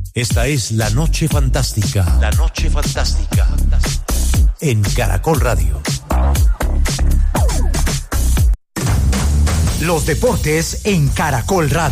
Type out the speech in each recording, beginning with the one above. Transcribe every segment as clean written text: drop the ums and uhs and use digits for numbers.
Esta es La Noche Fantástica. La Noche Fantástica. En Caracol Radio. Los deportes en Caracol Radio.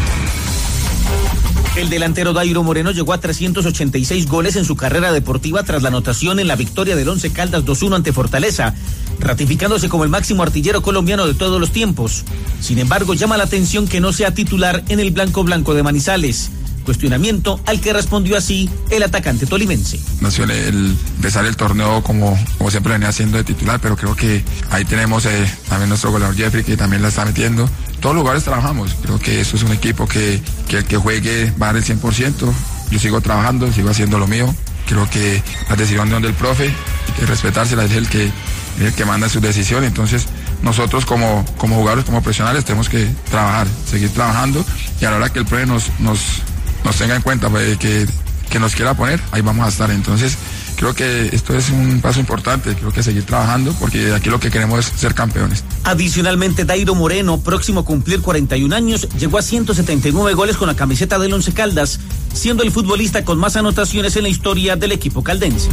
El delantero Dairo Moreno llegó a 386 goles en su carrera deportiva tras la anotación en la victoria del Once Caldas 2-1 ante Fortaleza, ratificándose como el máximo artillero colombiano de todos los tiempos. Sin embargo, llama la atención que no sea titular en el Blanco de Manizales. Cuestionamiento al que respondió así el atacante tolimense. No suele empezar el torneo como siempre venía haciendo de titular, pero creo que ahí tenemos también nuestro goleador Jeffrey, que también la está metiendo. En todos los lugares trabajamos, creo que esto es un equipo que el que juegue va a dar el 100%. Yo sigo trabajando, sigo haciendo lo mío. Creo que la decisión del profe, hay que respetársela, es el que manda sus decisiones. Entonces nosotros como jugadores, como profesionales, tenemos que trabajar, seguir trabajando, y a la hora que el profe nos tenga en cuenta, pues, que nos quiera poner, ahí vamos a estar. Entonces creo que esto es un paso importante, creo que seguir trabajando, porque aquí lo que queremos es ser campeones. Adicionalmente, Dairo Moreno, próximo a cumplir 41 años, llegó a 179 goles con la camiseta del Once Caldas, siendo el futbolista con más anotaciones en la historia del equipo caldense.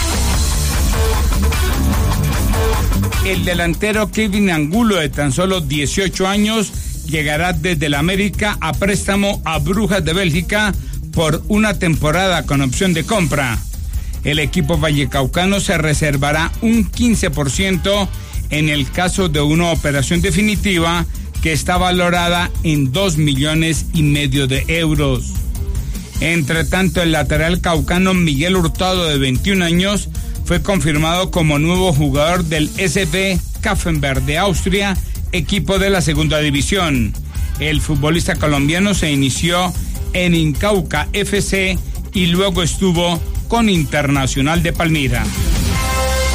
El delantero Kevin Angulo, de tan solo 18 años, llegará desde el América a préstamo a Brujas de Bélgica por una temporada con opción de compra. El equipo vallecaucano se reservará un 15% en el caso de una operación definitiva que está valorada en 2,5 millones de euros. Entre tanto, el lateral caucano Miguel Hurtado, de 21 años, fue confirmado como nuevo jugador del SV Kaffenberg de Austria, equipo de la segunda división. El futbolista colombiano se inició en Incauca FC y luego estuvo con Internacional de Palmira.